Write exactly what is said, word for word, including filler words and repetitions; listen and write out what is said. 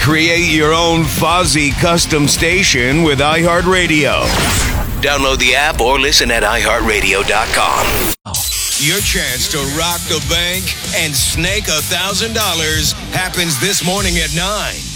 Create your own Fozzie custom station with iHeartRadio. Download the app or listen at i heart radio dot com. Your chance to rock the bank and snake a thousand dollars happens this morning at nine.